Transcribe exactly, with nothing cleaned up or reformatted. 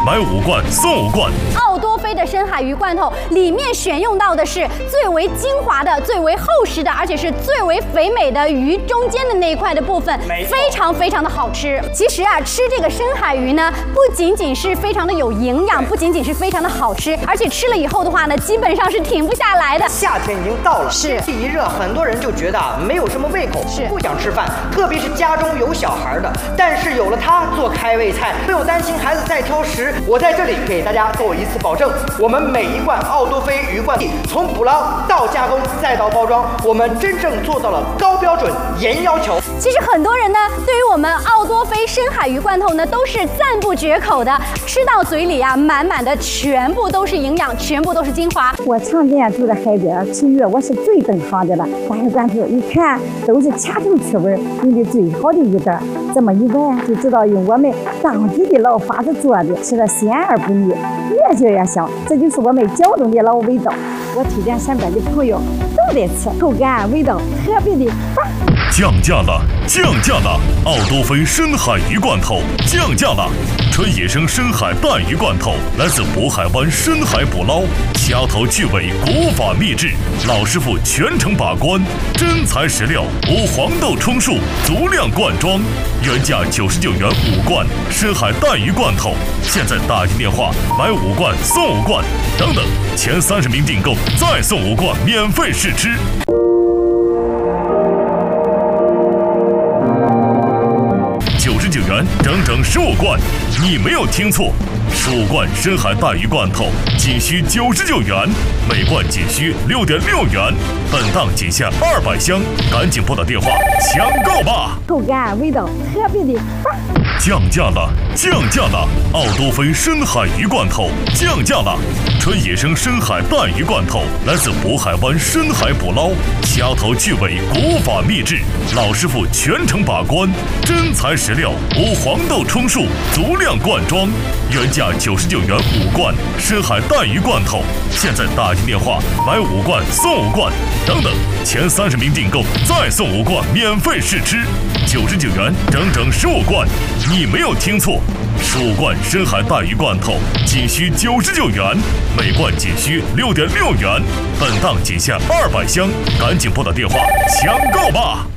买五罐送五罐。 奥多菲的深海鱼罐头里面选用到的是最为精华的、最为厚实的，而且是最为肥美的鱼中间的那一块的部分，非常非常的好吃。其实啊，吃这个深海鱼呢，不仅仅是非常的有营养，不仅仅是非常的好吃，而且吃了以后的话呢，基本上是停不下来的。 夏天已经到了， 是天气一热，很多人就觉得啊没有什么胃口， 是不想吃饭，特别是家中有小孩的。但是有了它做开胃菜，不用担心孩子再挑食。我在这里给大家做一次保证，我们每一罐奥多菲鱼罐头，从捕捞到加工再到包装，我们真正做到了高标准、严要求。 其实很多人呢，对于我们奥多菲深海鱼罐头呢，都是赞不绝口的。吃到嘴里啊，满满的全部都是营养，全部都是精华。 我常年住在海边吃鱼，我是最懂行的了。大鱼罐头一看都是掐头去味，用的最好的鱼蛋，这么一闻就知道用我们当地的老法子做的，吃了鲜而不腻，越嚼越香。这就是我们胶东的老味道。我推荐身边的朋友都得吃，口感味道特别的棒。 降价了，降价了！奥多菲深海鱼罐头降价了，纯野生深海带鱼罐头，来自渤海湾深海捕捞，掐头去尾，古法秘制，老师傅全程把关，真材实料，无黄豆充数，足量灌装，原价九十九元五罐深海带鱼罐头，现在打进电话买五罐送五罐，等等，前三十名订购再送五罐免费试吃。九十九元整整十五罐，你没有听错，十五罐深海带鱼罐头仅需九十九元，每罐仅需六点六元，本档仅限二百箱，赶紧拨打电话抢购吧！ 口感味道特别的棒。 降价了，降价了！奥多菲深海鱼罐头降价了，纯野生深海带鱼罐头，来自渤海湾深海捕捞，掐头去尾，古法秘制，老师傅全程把关，真材实料，无黄豆充数，足量灌装，原价九十九元五罐深海带鱼罐头，现在打进电话买五罐送五罐，等等，前三十名订购再送五罐免费试吃，九十九元整整十五罐。你没有听错，十五罐深海带鱼罐头仅需九十九元，每罐仅需六点六元，本档仅限二百箱，赶紧拨打电话抢购吧！